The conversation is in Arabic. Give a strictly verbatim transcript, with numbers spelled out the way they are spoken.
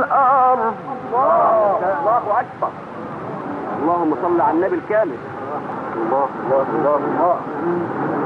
الأرض. الله أكبر. اللهم صل على النبي الكامل. الله الله الله الله